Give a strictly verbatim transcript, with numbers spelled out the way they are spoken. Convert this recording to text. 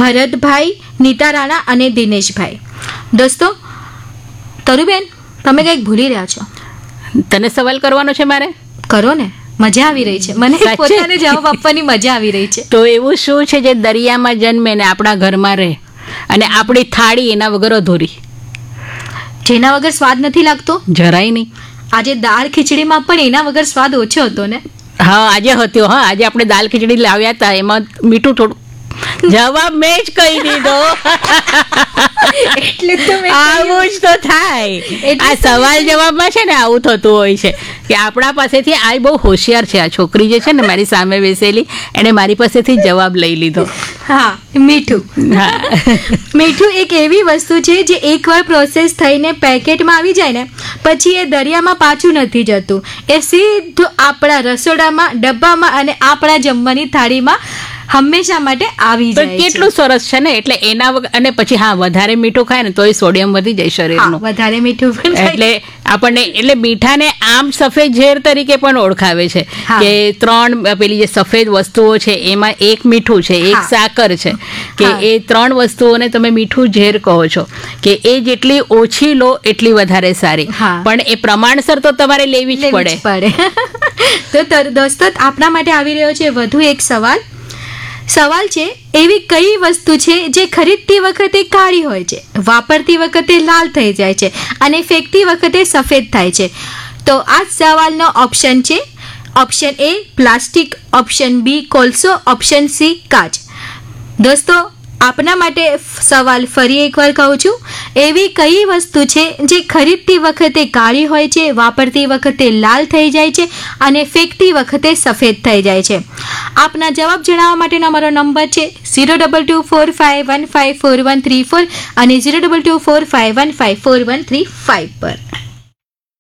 ભરતભાઈ, નીતા રાણા અને દિનેશભાઈ. દોસ્તો, તરુબેન, તમે કંઈક ભૂલી રહ્યા છો. તને સવાલ કરવાનો છે મારે? કરો ને, મજા આવી રહી છે મને, પોતાને જવાબ આપવાની મજા આવી રહી છે. તો એવું શું છે જે દરિયામાં જન્મે ને આપણા ઘરમાં રહે અને આપણી થાળી એના વગર અધૂરી? જેના વગર સ્વાદ નથી લાગતો? જરાય નહીં. આજે દાળ ખીચડીમાં પણ એના વગર સ્વાદ ઓછો હતો ને? હા, આજે હતો. હા, આજે આપણે દાળ ખીચડી લાવ્યા હતા, એમાં મીઠું થોડું. જવાબ મેં જ કહી દીધો. એટલે તો આવું જ તો થાય. આ સવાલ જવાબમાં છે ને આવું થતું હોય છે કે આપણા પાસેથી આ બહુ હોશિયાર છે. આ છોકરી જે છે ને મારી સામે બેસેલી, એને મારી પાસેથી જવાબ લઈ લીધો. હા, મીઠું. હા, મીઠું એક એવી વસ્તુ છે જે એકવાર પ્રોસેસ થઈને પેકેટમાં આવી જાય ને પછી એ દરિયામાં પાછું નથી જતું. એ સીધું આપણા રસોડામાં, ડબ્બામાં અને આપણા જમવાની થાળીમાં હંમેશા માટે આવી જાય છે. કેટલું સરસ છે ને. એટલે એના અને પછી હા, વધારે મીઠું ખાય ને તો એ સોડિયમ વધી જાય શરીરનું. વધારે મીઠું પણ એટલે આપણને એટલે મીઠાને આમ સફેદ ઝેર તરીકે પણ ઓળખાવે છે કે ત્રણ પેલી જે સફેદ વસ્તુઓ છે એમાં એક મીઠું છે, એક સાકર છે, કે એ ત્રણ વસ્તુઓને તમે મીઠું ઝેર કહો છો કે એ જેટલી ઓછી લો એટલી વધારે સારી, પણ એ પ્રમાણસર તો તમારે લેવી જ પડે. તો દોસ્તો, આપણા માટે આવી રહ્યો છે વધુ એક સવાલ. સવાલ છે, એવી કઈ વસ્તુ છે જે ખરીદતી વખતે કાળી હોય છે, વાપરતી વખતે લાલ થઈ જાય છે અને ફેંકતી વખતે સફેદ થાય છે? તો આ સવાલનો ઓપ્શન છે. Option A plastic, option B કોલસો, ઓપ્શન સી કાચ. દોસ્તો, આપના માટે સવાલ ફરી એકવાર કહું છું. એવી કઈ વસ્તુ છે જે ખરીદતી વખતે કાળી હોય છે, વાપરતી વખતે લાલ થઈ જાય છે અને ફેંકતી વખતે સફેદ થઈ જાય છે? આપના જવાબ જણાવવા માટેનો અમારો નંબર છે zero double two four five one five four one three four અને zero double two four five one five four one three five પર.